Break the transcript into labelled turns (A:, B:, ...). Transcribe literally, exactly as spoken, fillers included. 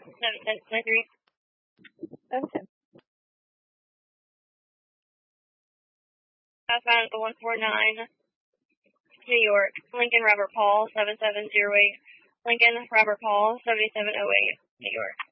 A: seven ten nine three.
B: seven ten.
A: Southbound at the one four nine, New York. Lincoln Robert Paul, seven seven zero eight. Lincoln Robert Paul, seventy-seven oh eight, New York.